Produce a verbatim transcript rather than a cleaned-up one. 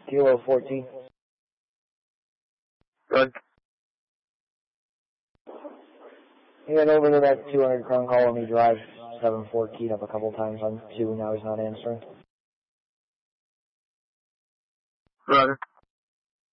Kilo fourteen. Good. He went over to that two hundred Crown Colony Drive, seven four, keyed up a couple times on two, now he's not answering. Roger.